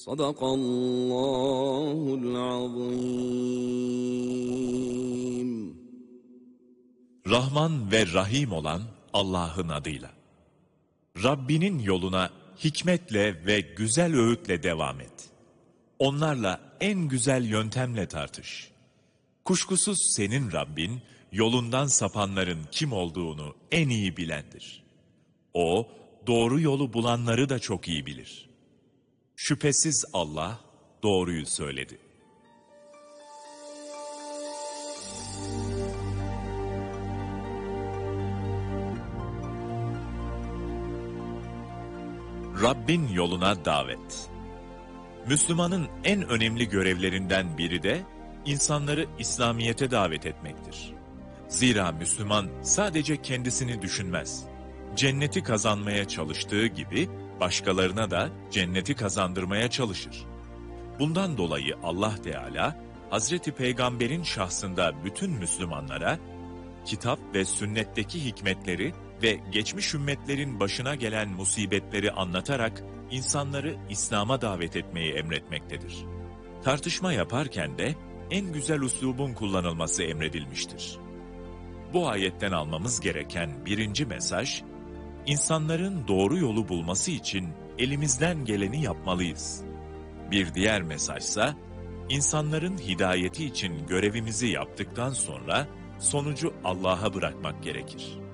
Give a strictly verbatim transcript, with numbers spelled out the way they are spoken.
Sadakallahul azim. Rahman ve Rahim olan Allah'ın adıyla. Rabbinin yoluna hikmetle ve güzel öğütle devam et. Onlarla en güzel yöntemle tartış. Kuşkusuz senin Rabbin, yolundan sapanların kim olduğunu en iyi bilendir. O, doğru yolu bulanları da çok iyi bilir. Şüphesiz Allah, doğruyu söyledi. Rabbin yoluna davet. Müslümanın en önemli görevlerinden biri de, insanları İslamiyet'e davet etmektir. Zira Müslüman sadece kendisini düşünmez. Cenneti kazanmaya çalıştığı gibi, başkalarına da cenneti kazandırmaya çalışır. Bundan dolayı Allah Teala, Hazreti Peygamber'in şahsında bütün Müslümanlara, kitap ve sünnetteki hikmetleri ve geçmiş ümmetlerin başına gelen musibetleri anlatarak, insanları İslam'a davet etmeyi emretmektedir. Tartışma yaparken de, en güzel üslubun kullanılması emredilmiştir. Bu ayetten almamız gereken birinci mesaj, İnsanların doğru yolu bulması için elimizden geleni yapmalıyız. Bir diğer mesajsa, insanların hidayeti için görevimizi yaptıktan sonra sonucu Allah'a bırakmak gerekir.